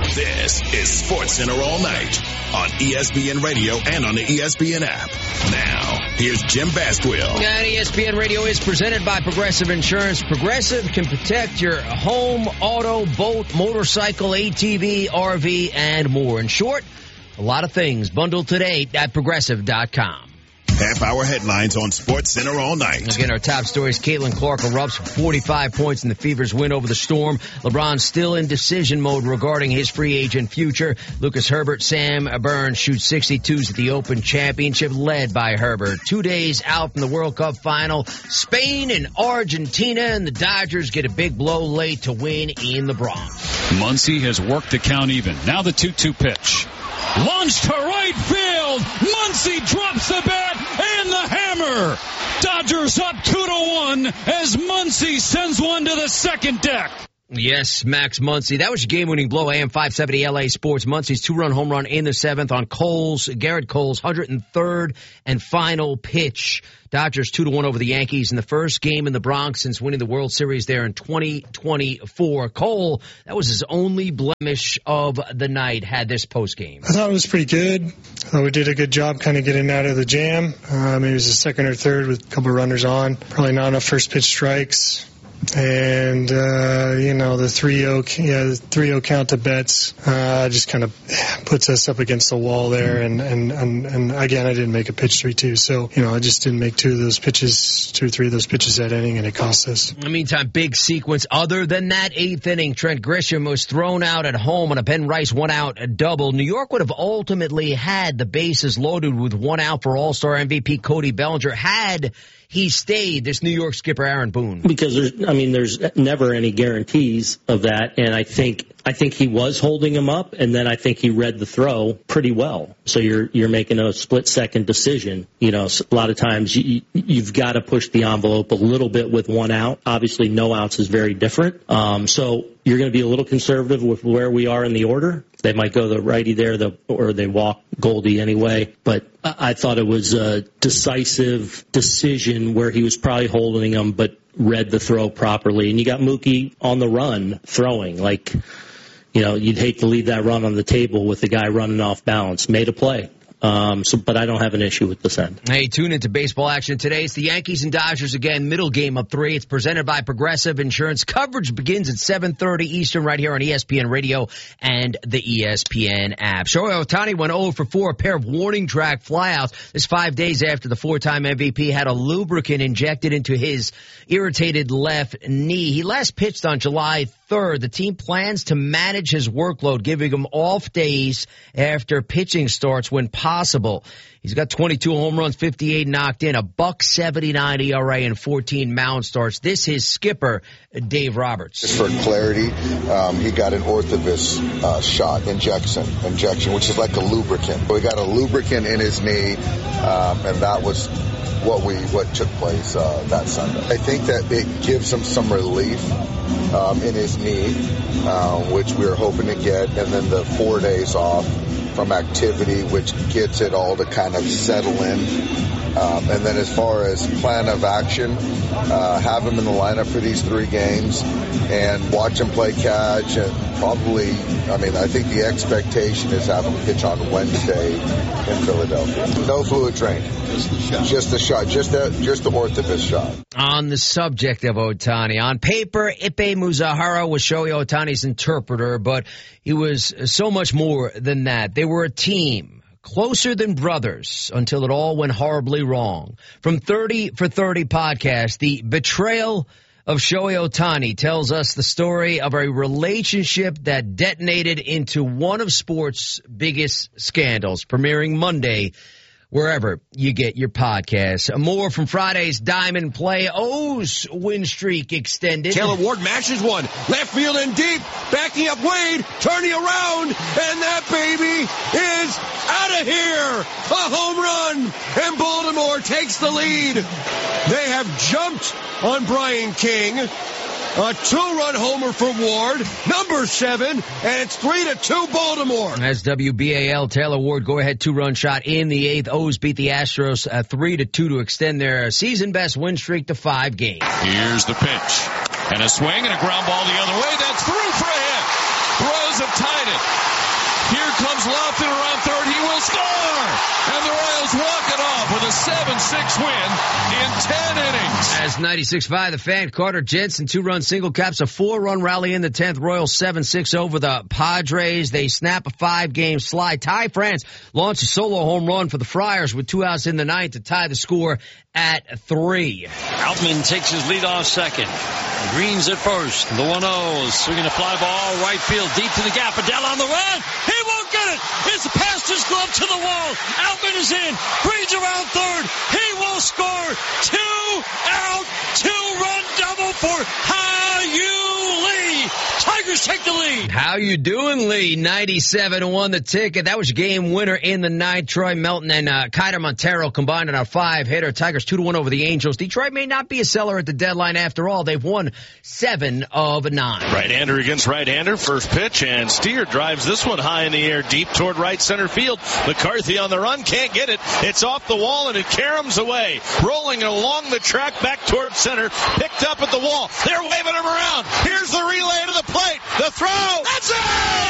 This is SportsCenter All Night on ESPN Radio and on the ESPN app. Now, here's Jim Bastwell. And ESPN Radio is presented by Progressive Insurance. Progressive can protect your home, auto, boat, motorcycle, ATV, RV, and more. In short, a lot of things bundled today at Progressive.com. Half-hour headlines on SportsCenter All Night. Again, our top stories, Caitlin Clark erupts for 45 points in the Fever's win over the Storm. LeBron still in decision mode regarding his free agent future. Lucas Herbert, Sam Burns shoots 62s at the Open Championship, led by Herbert. 2 days out from the World Cup final, Spain and Argentina, and the Dodgers get a big blow late to win in the Bronx. Muncy has worked the count even. Now the 2-2 pitch. Launched to right field. Muncy drops the bat and the hammer. Dodgers up 2-1 as Muncy sends one to the second deck. Yes, Max Muncy. That was your game-winning blow. AM 570 LA Sports. Muncy's two-run home run in the seventh on Garrett Cole's 103rd and final pitch. Dodgers 2-1 over the Yankees in the first game in the Bronx since winning the World Series there in 2024. Cole, that was his only blemish of the night, had this postgame. I thought it was pretty good. I thought we did a good job kind of getting out of the jam. Maybe it was a second or third with a couple of runners on. Probably not enough first pitch strikes. And, the 3-0 count to Betts, just kind of puts us up against the wall there. And again, I didn't make a pitch 3-2. So, I just didn't make two or three of those pitches that inning, and it cost us. In the meantime, big sequence. Other than that eighth inning, Trent Grisham was thrown out at home on a Ben Rice one-out double. New York would have ultimately had the bases loaded with one out for All-Star MVP Cody Bellinger had he stayed, this New York skipper Aaron Boone. Because there's never any guarantees of that, and I think he was holding him up, and then I think he read the throw pretty well. So you're making a split-second decision. A lot of times you've got to push the envelope a little bit with one out. Obviously, no outs is very different. So you're going to be a little conservative with where we are in the order. They might go the righty there, or they walk Goldie anyway. But I thought it was a decisive decision where he was probably holding him, but read the throw properly. And you got Mookie on the run throwing. You'd hate to leave that run on the table with the guy running off balance. Made a play. But I don't have an issue with this end. Hey, tune into baseball action today. It's the Yankees and Dodgers again. Middle game of 3. It's presented by Progressive Insurance. Coverage begins at 7:30 Eastern right here on ESPN Radio and the ESPN app. Shohei Ohtani went 0 for 4, a pair of warning track flyouts. This 5 days after the 4-time MVP had a lubricant injected into his irritated left knee. He last pitched on July 3rd. The team plans to manage his workload, giving him off days after pitching starts when possible. He's got 22 home runs, 58 knocked in, a .179 ERA, and 14 mound starts. This is skipper Dave Roberts. Just for clarity, he got an Orthovis shot, injection, which is like a lubricant. We got a lubricant in his knee, and that was what took place that Sunday. I think that it gives him some relief in his knee, which we were hoping to get, and then the 4 days off from activity, which gets it all to kind of settle in. And then as far as plan of action, have him in the lineup for these 3 games and watch him play catch. And probably, I think the expectation is have him pitch on Wednesday in Philadelphia. No fluid drain. Just the shot. Just the Orthovis shot. On the subject of Ohtani, on paper, Ippei Muzahara was Shohei Ohtani's interpreter, but he was so much more than that. They were a team, closer than brothers, until it all went horribly wrong. From 30 for 30 podcast, the betrayal of Shohei Ohtani tells us the story of a relationship that detonated into one of sports' biggest scandals, premiering Monday wherever you get your podcasts. More from Friday's Diamond Play. O's win streak extended. Taylor Ward mashes one. Left field and deep. Backing up Wade. Turning around. And that baby is out of here. A home run. And Baltimore takes the lead. They have jumped on Brian King. A 2-run homer for Ward, number 7, and it's 3-2 Baltimore. As WBAL, Taylor Ward go-ahead 2-run shot in the 8th. O's beat the Astros 3-2 to extend their season-best win streak to 5 games. Here's the pitch. And a swing and a ground ball the other way. That's through for a hit. Bros have tied it. comes lofted around third. He will score! And the Royals walk it off with a 7-6 win in 10 innings. As 96.5, the Fan, Carter Jensen, 2-run single caps a 4-run rally in the 10th. Royals 7-6 over the Padres. They snap a 5-game slide. Ty France launched a solo home run for the Friars with 2 outs in the ninth to tie the score at 3. Outman takes his lead off second. Green's at first. The 1-0 swinging a fly ball right field deep to the gap. Adele on the run. He won't get it. It's past his glove to the wall. Outman is in. Green's around third. He will score. 2-out, 2-run double for Hao-Yu Lee. Tigers take the lead. How you doing, Lee? 97-1 the ticket. That was your game winner in the ninth. Troy Melton and Kiter Montero combined on our 5-hitter. Tigers 2-1 over the Angels. Detroit may not be a seller at the deadline after all. They've won 7 of 9. Right-hander against right-hander. First pitch, and Steer drives this one high in the air, deep toward right center field. McCarthy on the run, can't get it. It's off the wall, and it caroms away. Rolling along the track back toward center. Picked up at the wall. They're waving him around. Here's the relay to the plate. The throw. That's it!